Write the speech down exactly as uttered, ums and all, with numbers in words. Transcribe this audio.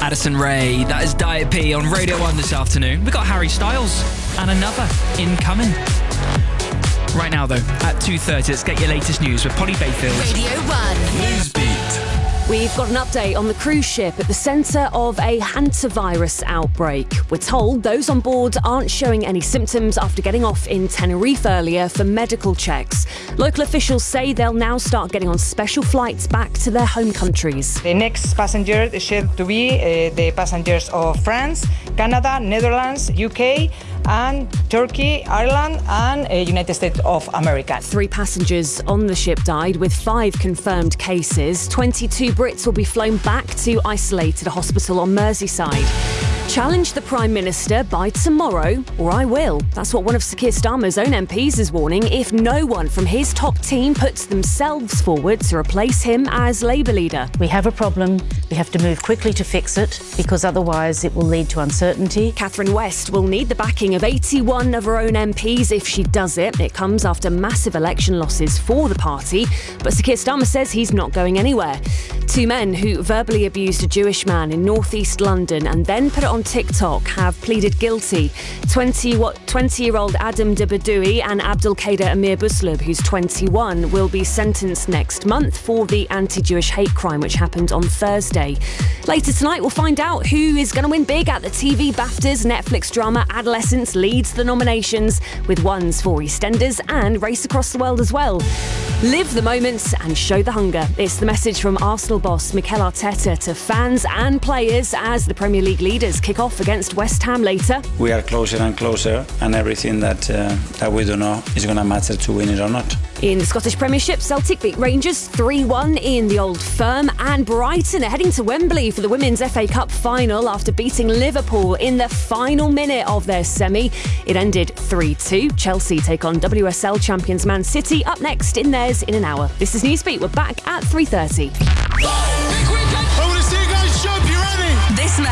Addison Rae, that is Diet P on Radio one this afternoon. We've got Harry Styles and another incoming. Right now, though, at two thirty, let's get your latest news with Polly Bayfield. Radio one. Newsbeat. We've got an update on the cruise ship at the centre of a hantavirus outbreak. We're told those on board aren't showing any symptoms after getting off in Tenerife earlier for medical checks. Local officials say they'll now start getting on special flights back to their home countries. The next passengers is scheduled to be uh, the passengers of France, Canada, Netherlands, U K, and Turkey, Ireland, and uh, United States of America. Three passengers on the ship died, with five confirmed cases. twenty-two Brits will be flown back to isolate at a hospital on Merseyside. Challenge the Prime Minister by tomorrow, or I will. That's what one of Sir Keir Starmer's own M Ps is warning if no one from his top team puts themselves forward to replace him as Labour leader. We have a problem. We have to move quickly to fix it, because otherwise it will lead to uncertainty. Catherine West will need the backing of eighty-one of her own M Ps if she does it. It comes after massive election losses for the party, but Sir Keir Starmer says he's not going anywhere. Two men who verbally abused a Jewish man in northeast London and then put it on TikTok have pleaded guilty. twenty-year-old Adam Debadoui and Abdelkader Amir Buslub, who's twenty-one, will be sentenced next month for the anti-Jewish hate crime which happened on Thursday. Later tonight, we'll find out who is going to win big at the T V BAFTAs. Netflix drama Adolescence leads the nominations, with ones for EastEnders and Race Across the World as well. Live the moments and show the hunger. It's the message from Arsenal boss Mikel Arteta to fans and players as the Premier League leaders kick off against West Ham later. We are closer and closer, and everything that uh, that we do know is going to matter to win it or not. In the Scottish Premiership, Celtic beat Rangers three one in the Old Firm, and Brighton are heading to Wembley for the Women's F A Cup final after beating Liverpool in the final minute of their semi. It ended three two. Chelsea take on W S L champions Man City up next in theirs in an hour. This is Newsbeat. We're back at three thirty.